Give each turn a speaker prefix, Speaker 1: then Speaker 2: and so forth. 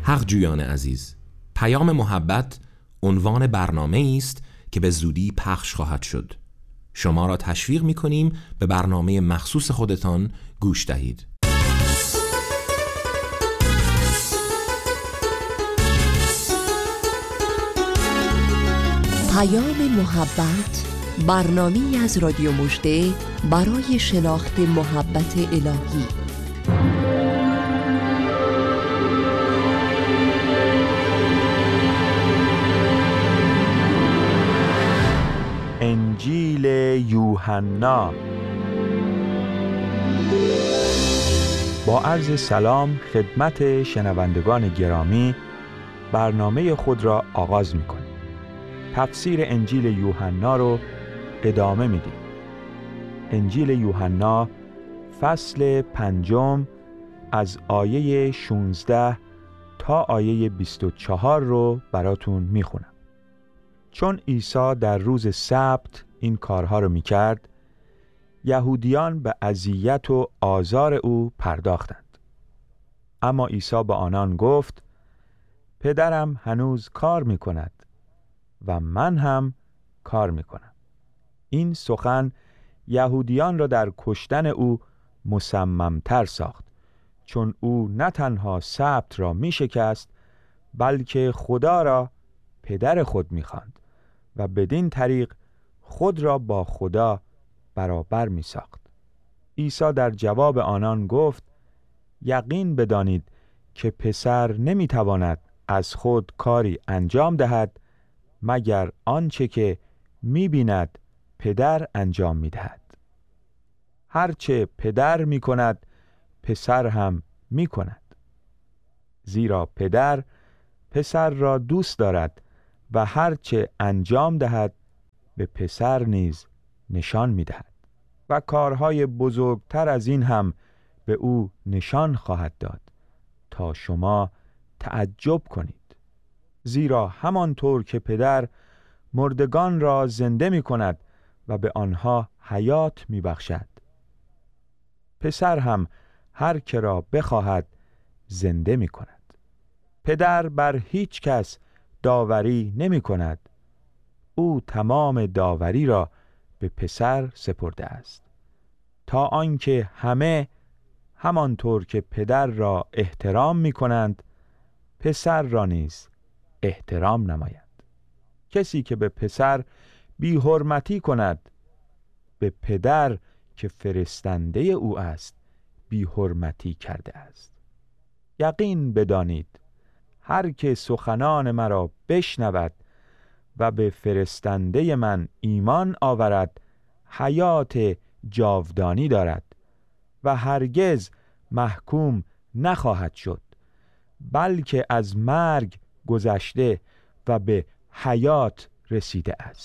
Speaker 1: حق جویان عزیز، پیام محبت عنوان برنامه است که به زودی پخش خواهد شد. شما را تشویق می‌کنیم به برنامه مخصوص خودتان گوش دهید.
Speaker 2: پیام محبت، برنامه‌ای از رادیو مژده برای شناخت محبت الهی.
Speaker 3: انجیل یوحنا. با عرض سلام خدمت شنوندگان گرامی، برنامه خود را آغاز می‌کنیم. تفسیر انجیل یوحنا رو ادامه میدیم. انجیل یوحنا فصل 5 از آیه 16 تا آیه 24 رو براتون میخونم. چون عیسی در روز سبت این کارها رو میکرد، یهودیان به اذیت و آزار او پرداختند. اما عیسی به آنان گفت: پدرم هنوز کار میکند و من هم کار میکنم. این سخن یهودیان را در کشتن او مصممتر ساخت، چون او نه تنها سبت را میشکست، بلکه خدا را پدر خود میخواند و بدین طریق خود را با خدا برابر میساخت. عیسی در جواب آنان گفت: یقین بدانید که پسر نمیتواند از خود کاری انجام دهد مگر آنچه که می‌بیند پدر انجام می‌دهد. هرچه پدر می‌کند پسر هم می‌کند، زیرا پدر پسر را دوست دارد و هرچه انجام دهد به پسر نیز نشان می‌دهد و کارهای بزرگتر از این هم به او نشان خواهد داد تا شما تعجب کنید. زیرا همانطور که پدر مردگان را زنده می کند و به آنها حیات می بخشد، پسر هم هر که را بخواهد زنده می کند. پدر بر هیچ کس داوری نمی کند، او تمام داوری را به پسر سپرده است، تا آنکه همه همانطور که پدر را احترام می کنند پسر را نیز احترام نماید. کسی که به پسر بی حرمتی کند به پدر که فرستنده او است بی حرمتی کرده است. یقین بدانید هر که سخنان مرا بشنود و به فرستنده من ایمان آورد حیات جاودانی دارد و هرگز محکوم نخواهد شد، بلکه از مرگ گذشته و به حیات رسیده است.